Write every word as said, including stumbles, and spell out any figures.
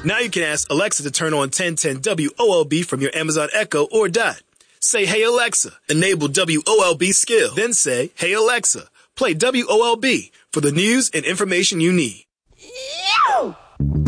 Now you can ask Alexa to turn on ten ten W O L B from your Amazon Echo or Dot. Say, hey Alexa, enable W O L B skill. Then say, hey Alexa, play W O L B for the news and information you need.